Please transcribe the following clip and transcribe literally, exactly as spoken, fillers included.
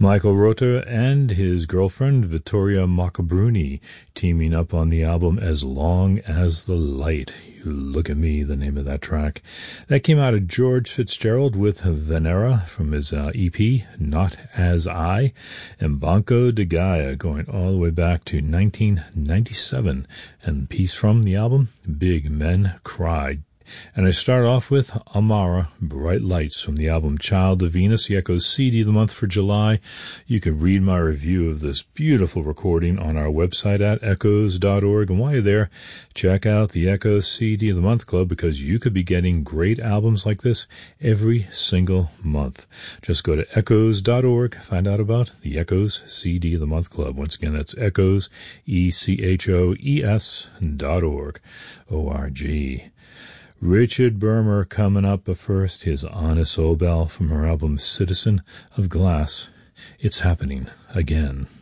Michael Rota and his girlfriend Vittoria Maccabruni teaming up on the album As Long as the Light. You Look at Me, the name of that track. That came out of George Fitzgerald with Venera from his uh, E P, Not As I, and Banco de Gaia going all the way back to nineteen ninety-seven. And the piece from the album, Big Men Cry. And I start off with Amara, Bright Lights, from the album Child of Venus, the Echoes C D of the month for July. You can read my review of this beautiful recording on our website at echoes dot org. And while you're there, check out the Echoes C D of the Month Club, because you could be getting great albums like this every single month. Just go to echoes dot org, find out about the Echoes C D of the Month Club. Once again, that's Echoes, E C H O E S dot org, O R G. Richard Bermer coming up, but first, his Anna Sobel from her album Citizen of Glass. It's Happening Again.